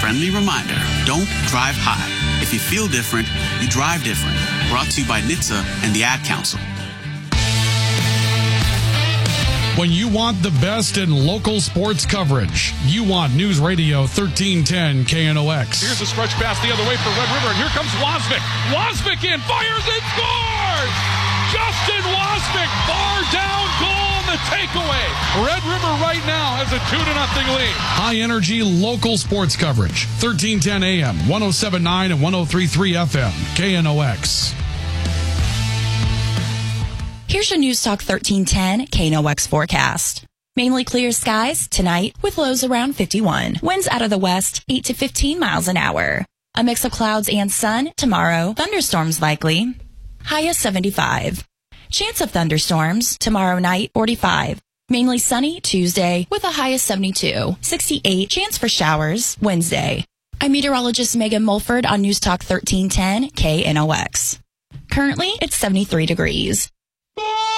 friendly reminder, don't drive high. If you feel different, you drive different. Brought to you by NHTSA and the Ad Council. When you want the best in local sports coverage, you want News Radio 1310 KNOX. Here's a stretch pass the other way for Red River, and here comes Wasvik. Wasvik in, fires and scores! Justin Wasvik, far down goal on the takeaway. Red River right now has a 2-0 lead. High energy local sports coverage. 1310 AM, 107.9 and 103.3 FM, KNOX. Here's your News Talk 1310 KNOX forecast. Mainly clear skies tonight with lows around 51. Winds out of the west 8 to 15 miles an hour. A mix of clouds and sun tomorrow. Thunderstorms likely. High of 75. Chance of thunderstorms tomorrow night 45. Mainly sunny Tuesday with a high of 72. 68. Chance for showers Wednesday. I'm meteorologist Megan Mulford on News Talk 1310 KNOX. Currently it's 73 degrees.